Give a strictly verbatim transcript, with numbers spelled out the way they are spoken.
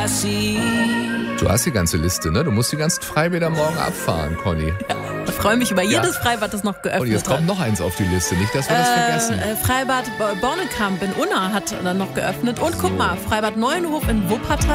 Du hast die ganze Liste, ne? Du musst die ganzen Freibäder morgen abfahren, Conny. Ja, ich freue mich über jedes Ja. Freibad, das noch geöffnet Und jetzt kommt hat. noch eins auf die Liste, nicht, dass wir das vergessen. Äh, Freibad Bornekamp in Unna hat dann noch geöffnet. Und guck mal, Freibad Neuenhof in Wuppertal